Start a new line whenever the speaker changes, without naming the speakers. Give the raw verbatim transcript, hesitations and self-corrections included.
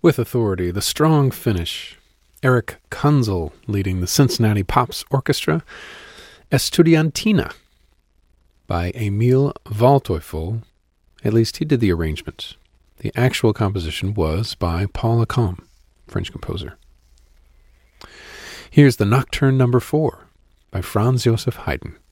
With authority, the strong finish. Eric Kunzel leading the Cincinnati Pops Orchestra, Estudiantina, by Emil Waldteufel. At least he did the arrangement. The actual composition was by Paul Lacombe, French composer. Here's the Nocturne Number Four by Franz Joseph Haydn.